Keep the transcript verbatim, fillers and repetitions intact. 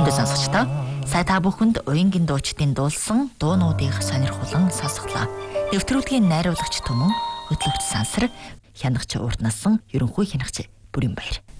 Өргөндөө сонсогчдоо сая та бүхэнд уянгийн дуучдын дуулсан дуунуудыг сонирхолон сонсголоо. Нэвтрүүлгийн найруулагч Түмэн, хөтлөгч Сансар, хянагч Урд насан ерөнхий хянагч Бүрийн Баяр.